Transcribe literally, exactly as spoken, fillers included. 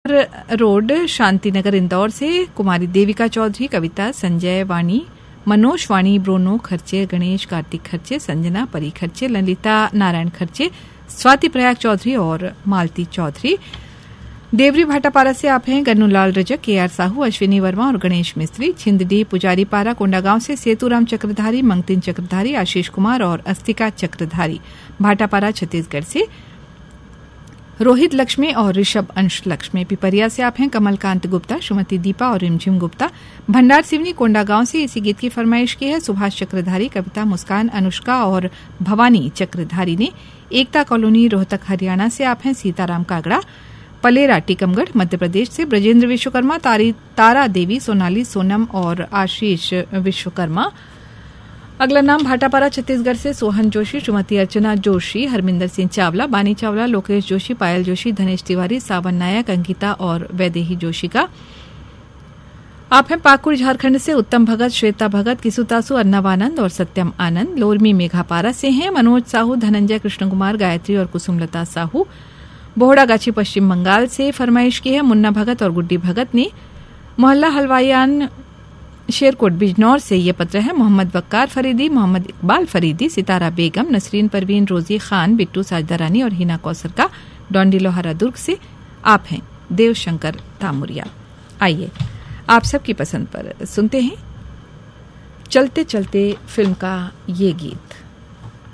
Road Shantinagar Indore से कुमारी देविका चौधरी, कविता, संजय वाणी, मनोज वाणी, ब्रोनो खर्चे, गणेश कार्तिक खर्चे, संजना परी खर्चे, ललिता नारायण खर्चे, स्वाति प्रयाग चौधरी और मालती चौधरी। देवरी भाटापारा से आप हैं गन्नूलाल रजक, के आर साहू, अश्विनी वर्मा और गणेश मिस्त्री। छिंदडी पुजारी पारा कोंडागांव से सेतुराम चक्रधारी, मंगतिन चक्रधारी, आशीष कुमार और अस्तिका चक्रधारी। भाटापारा छत्तीसगढ़ से रोहित लक्ष्मी और ऋषभ अंश लक्ष्मी। पिपरिया से आप हैं कमलकांत गुप्ता, श्रीमती दीपा और रिमझिम गुप्ता। भंडार सिवनी कोंडागांव से इसी गीत की फरमाइश की है सुभाष चक्रधारी, कविता, मुस्कान, अनुष्का और भवानी चक्रधारी ने। एकता कॉलोनी रोहतक हरियाणा से आप हैं सीताराम कागड़ा। पलेरा टीकमगढ़ मध्य प्रदेश से ब्रजेंद्र विश्वकर्मा, तारी तारा देवी, सोनाली सोनम और आशीष विश्वकर्मा। अगला नाम भाटापारा छत्तीसगढ़ से सोहन जोशी, श्रीमती अर्चना जोशी, हरमिंदर सिंह चावला, बानी चावला, लोकेश जोशी, पायल जोशी, धनेश तिवारी, सावन नायक, अंकिता और वैदेही जोशी का। आप हैं पाकुड़ झारखंड से उत्तम भगत, श्वेता भगत, किसुतासु, अर्नवानंद और सत्यम आनंद। लोरमी मेघापारा से हैं मनोज साहू, धनंजय कृष्ण कुमार, गायत्री और कुसुमलता साहू। बोहड़ागाछी पश्चिम बंगाल से फरमाइश की है मुन्ना भगत और गुड्डी भगत ने। मोहल्ला हलवाईयान शेरकोट बिजनौर से ये पत्र है मोहम्मद वक्कार फरीदी, मोहम्मद इकबाल फरीदी, सितारा बेगम, नसरीन परवीन, रोजी खान, बिट्टू साजदा रानी और हिना कौसर का। डोंडी लोहारा दुर्ग से आप हैं देवशंकर तामुरिया। आइए आप सबकी पसंद पर सुनते हैं चलते चलते फिल्म का ये गीत।